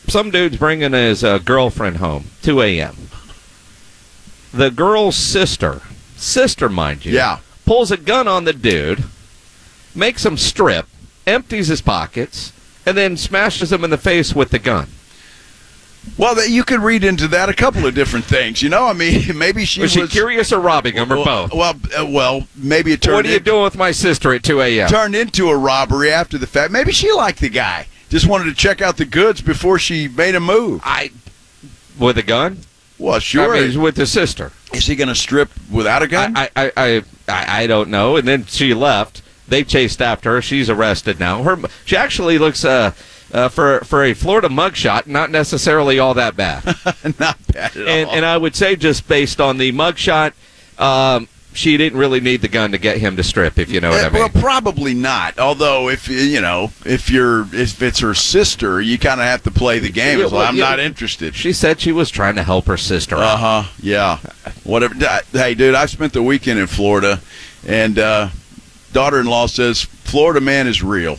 some dude's bringing his girlfriend home, 2 a.m. The girl's sister, mind you, pulls a gun on the dude, makes him strip, empties his pockets, and then smashes him in the face with the gun. Well, you could read into that a couple of different things. I mean, maybe she was she curious or robbing him, or both? Well, maybe it turned. What are you doing with my sister at 2 a.m.? Turned into a robbery after the fact. Maybe she liked the guy. Just wanted to check out the goods before she made a move. With a gun? Well, sure. I mean, with his sister. Is he going to strip without a gun? I don't know. And then she left. They chased after her. She's arrested now. She actually looks for a Florida mugshot, not necessarily all that bad. Not bad at all. And I would say, just based on the mugshot, she didn't really need the gun to get him to strip, if you know what I mean. Well, probably not. Although, if it's her sister, you kind of have to play the game. I'm not interested. She said she was trying to help her sister out. Yeah. Whatever. Hey, dude, I spent the weekend in Florida, and daughter-in-law says Florida man is real.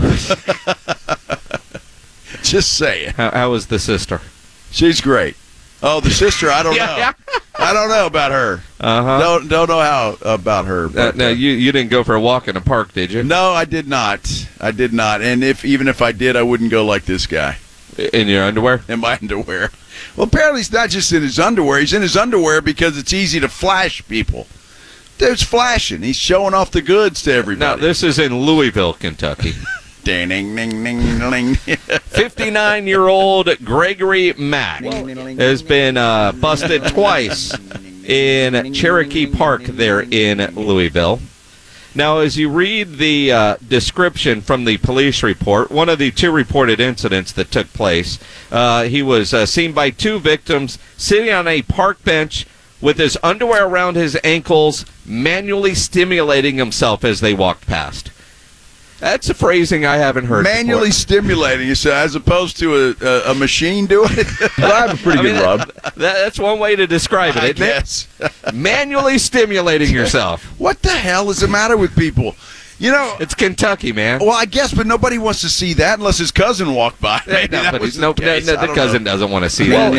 Just say it. How was the sister? She's great. Oh, the sister, I don't know. I don't know about her. Don't know how about her. But, now you didn't go for a walk in the park, did you? No, I did not. And even if I did, I wouldn't go like this guy. In your underwear? In my underwear. Well, apparently he's not just in his underwear. He's in his underwear because it's easy to flash people. Dude's flashing. He's showing off the goods to everybody. Now, this is in Louisville, Kentucky. Ding, ding, ding, ding, ding. 59-year-old Gregory Mack has been busted twice in Cherokee Park there in Louisville. Now, as you read the description from the police report, one of the two reported incidents that took place, he was seen by two victims sitting on a park bench with his underwear around his ankles, manually stimulating himself as they walked past. That's a phrasing I haven't heard manually before. Stimulating, as opposed to a machine doing it? Well, I have a pretty good rub. That's one way to describe it, isn't it? Manually stimulating yourself. What the hell is the matter with people? It's Kentucky, man. Well, I guess, but nobody wants to see that unless his cousin walked by. The cousin doesn't want to see that.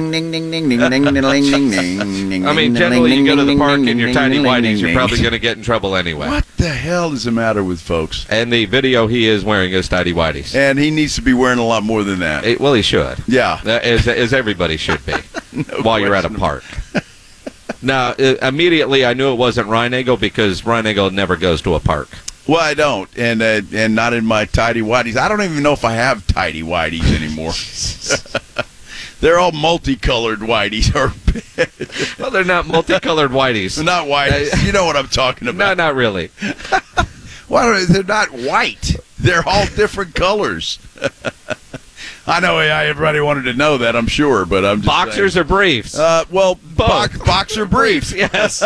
I mean, generally, you go to the park in your tiny whities, you're probably going to get in trouble anyway. What the hell is the matter with folks? And the video, he is wearing his tidy whities. And he needs to be wearing a lot more than that. Well, he should. Yeah. As everybody should be while you're at a park. Now, immediately I knew it wasn't Rhine-Eagle because Rhine-Eagle never goes to a park. Well, I don't, and not in my tidy whities. I don't even know if I have tidy whities anymore. They're all multicolored whiteys. Well, they're not multicolored whiteys. They're not whiteys. You know what I'm talking about. No, not really. Well, they're not white. They're all different colors. I know everybody wanted to know that, I'm sure, but I'm just Boxers saying. Or briefs? Well, both. Boxer briefs. Yes.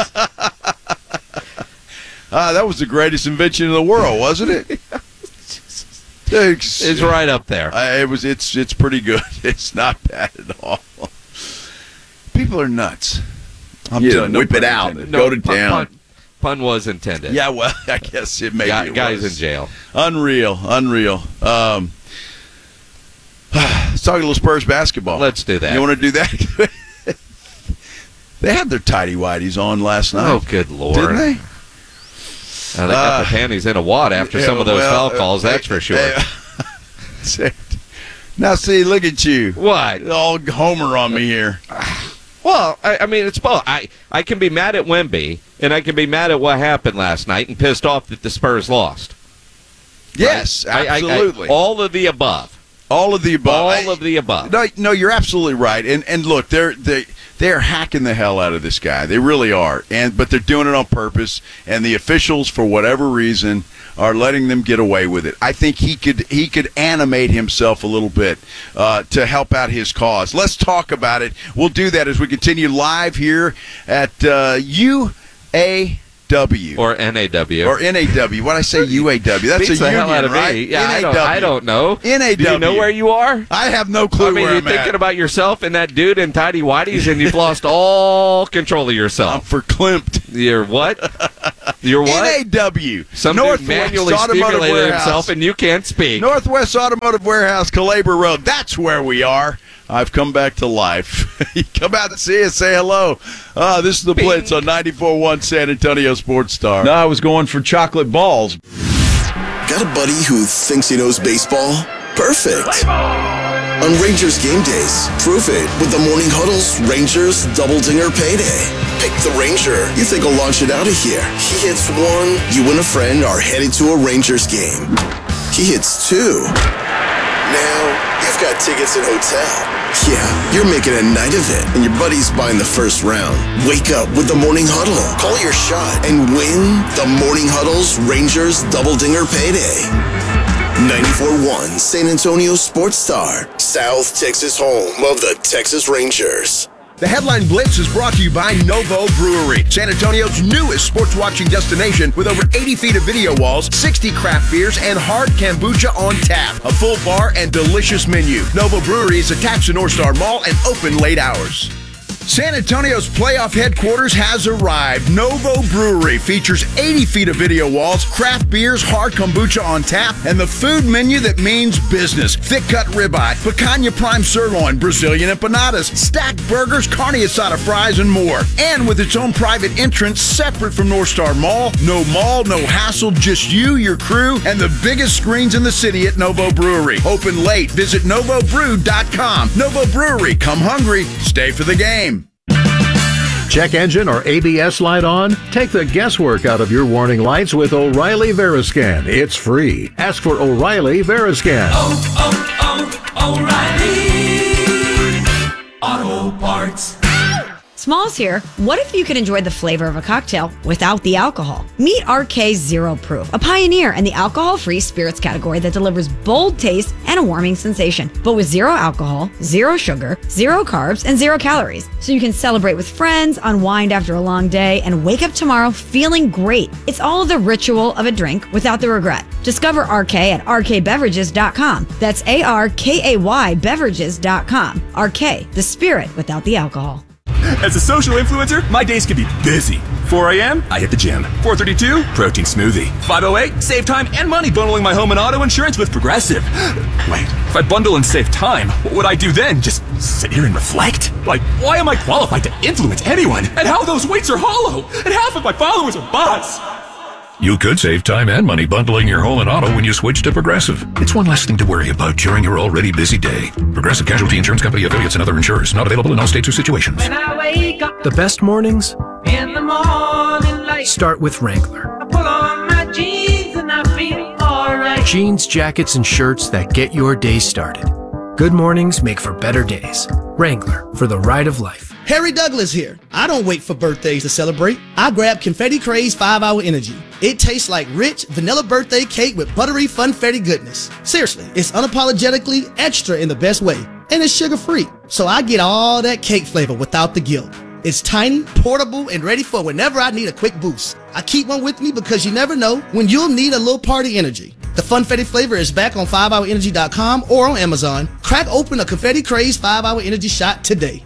That was the greatest invention in the world, wasn't it? It's right up there. It's pretty good. It's not bad at all. People are nuts. Whip it out. Go to town. Pun was intended. Yeah, well, I guess it may be. Guys in jail. Unreal. Let's talk a little Spurs basketball. Let's do that. You want to do that? They had their tidy whities on last night. Oh, good Lord. Didn't they? They got their panties in a wad after some of those foul calls, that's for sure. Now, see, look at you. What? All Homer on me here. Well, I mean, it's both. I can be mad at Wemby, and I can be mad at what happened last night and pissed off that the Spurs lost. Yes, absolutely. All of the above. All of the above. All of the above. No, you're absolutely right. And look, they're hacking the hell out of this guy. They really are. But they're doing it on purpose. And the officials, for whatever reason, are letting them get away with it. I think he could animate himself a little bit to help out his cause. Let's talk about it. We'll do that as we continue live here at UAW. Or NAW. Or NAW. What I say UAW? That's Beats a the union, hell out of right? me. Yeah, NAW. I don't know. NAW. Do you know where you are? I have no clue where you're I'm thinking at. about yourself and that dude in tidy whities, and you've lost all control of yourself. I'm verklempt. You're what? You're what? NAW. Some dude manually stimulated himself, and you can't speak. Northwest Automotive Warehouse, Calabar Road. That's where we are. I've come back to life. Come out and see us. Say hello. This is the Blitz on 94.1 San Antonio Sports Star. No, I was going for chocolate balls. Got a buddy who thinks he knows baseball? Perfect. On Rangers game days, prove it with the Morning Huddle's Rangers Double Dinger Payday. Pick the Ranger you think will launch it out of here. He hits one, you and a friend are headed to a Rangers game. He hits two. Now, you've got tickets and hotel. Yeah, you're making a night of it, and your buddy's buying the first round. Wake up with the Morning Huddle. Call your shot and win the Morning Huddle's Rangers Double Dinger Payday. 94.1 San Antonio Sports Star, South Texas home of the Texas Rangers. The Headline Blitz is brought to you by Novo Brewery, San Antonio's newest sports watching destination with over 80 feet of video walls, 60 craft beers, and hard kombucha on tap. A full bar and delicious menu. Novo Brewery is attached to North Star Mall and open late hours. San Antonio's playoff headquarters has arrived. Novo Brewery features 80 feet of video walls, craft beers, hard kombucha on tap, and the food menu that means business. Thick-cut ribeye, picanha prime sirloin, Brazilian empanadas, stacked burgers, carne asada fries, and more. And with its own private entrance separate from North Star Mall, no hassle, just you, your crew, and the biggest screens in the city at Novo Brewery. Open late. Visit NovoBrew.com. Novo Brewery. Come hungry. Stay for the game. Check engine or ABS light on? Take the guesswork out of your warning lights with O'Reilly Veriscan. It's free. Ask for O'Reilly Veriscan. O'Reilly Auto Parts. Smalls here. What if you could enjoy the flavor of a cocktail without the alcohol? Meet RK Zero Proof, a pioneer in the alcohol-free spirits category that delivers bold taste and a warming sensation, but with zero alcohol, zero sugar, zero carbs, and zero calories. So you can celebrate with friends, unwind after a long day, and wake up tomorrow feeling great. It's all the ritual of a drink without the regret. Discover RK at rkbeverages.com. That's ARKAY beverages.com. RK, the spirit without the alcohol. As a social influencer, my days can be busy. 4 a.m., I hit the gym. 4:32, protein smoothie. 5:08, save time and money bundling my home and auto insurance with Progressive. Wait, if I bundle and save time, what would I do then? Just sit here and reflect? Like, why am I qualified to influence anyone? And how those weights are hollow? And half of my followers are bots? You could save time and money bundling your home and auto when you switch to Progressive. It's one less thing to worry about during your already busy day. Progressive Casualty Insurance Company, affiliates, and other insurers. Not available in all states or situations. When I wake up the best mornings in the morning light start with Wrangler. I put on my jeans and I feel alright. Jeans, jackets, and shirts that get your day started. Good mornings make for better days. Wrangler, for the ride of life. Harry Douglas here. I don't wait for birthdays to celebrate. I grab Confetti Craze 5-Hour Energy. It tastes like rich vanilla birthday cake with buttery funfetti goodness. Seriously, it's unapologetically extra in the best way. And it's sugar-free, so I get all that cake flavor without the guilt. It's tiny, portable, and ready for whenever I need a quick boost. I keep one with me because you never know when you'll need a little party energy. The Funfetti flavor is back on 5hourenergy.com or on Amazon. Crack open a Confetti Craze 5-Hour Energy shot today.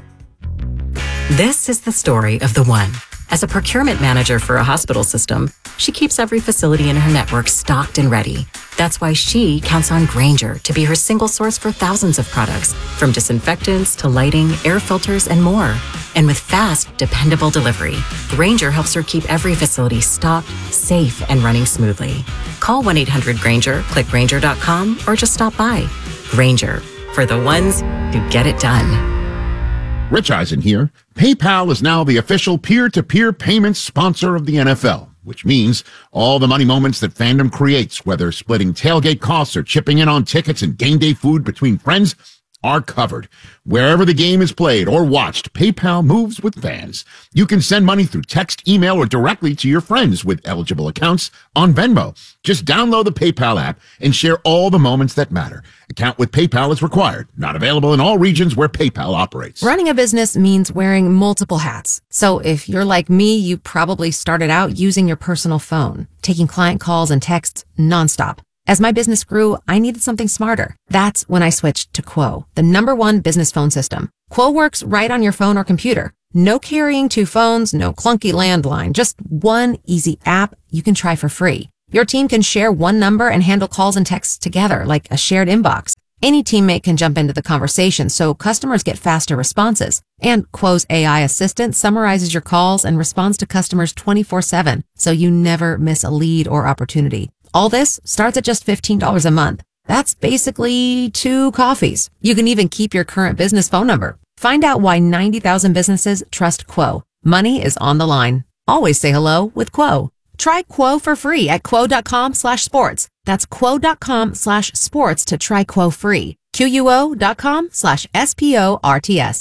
This is the story of the one. As a procurement manager for a hospital system, she keeps every facility in her network stocked and ready. That's why she counts on Grainger to be her single source for thousands of products, from disinfectants to lighting, air filters, and more. And with fast, dependable delivery, Grainger helps her keep every facility stocked, safe, and running smoothly. Call 1-800-GRAINGER, click Grainger.com, or just stop by. Grainger, for the ones who get it done. Rich Eisen here. PayPal is now the official peer-to-peer payments sponsor of the NFL, which means all the money moments that fandom creates, whether splitting tailgate costs or chipping in on tickets and game day food between friends, are covered. Wherever the game is played or watched, PayPal moves with fans. You can send money through text, email, or directly to your friends with eligible accounts on Venmo. Just download the PayPal app and share all the moments that matter. Account with PayPal is required. Not available in all regions where PayPal operates. Running a business means wearing multiple hats. So if you're like me, you probably started out using your personal phone, taking client calls and texts nonstop. As my business grew, I needed something smarter. That's when I switched to Quo, the #1 business phone system. Quo works right on your phone or computer. No carrying two phones, no clunky landline, just one easy app you can try for free. Your team can share one number and handle calls and texts together like a shared inbox. Any teammate can jump into the conversation so customers get faster responses. And Quo's AI assistant summarizes your calls and responds to customers 24/7, so you never miss a lead or opportunity. All this starts at just $15 a month. That's basically 2 coffees. You can even keep your current business phone number. Find out why 90,000 businesses trust Quo. Money is on the line. Always say hello with Quo. Try Quo for free at quo.com/sports. That's quo.com/sports to try Quo free. QUO.com/SPORTS.